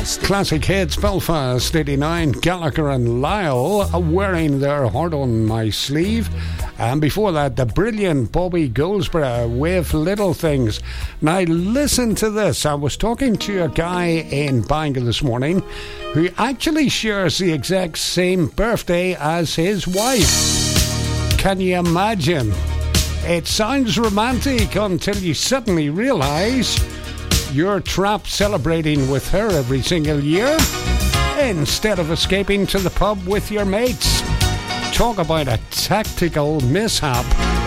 Classic hits, Belfast 89, Gallagher and Lyle wearing their heart on my sleeve. And before that, the brilliant Bobby Goldsborough with Little Things. Now listen to this. I was talking to a guy in Bangor this morning who actually shares the exact same birthday as his wife. Can you imagine? It sounds romantic until you suddenly realise you're trapped celebrating with her every single year instead of escaping to the pub with your mates. Talk about a tactical mishap.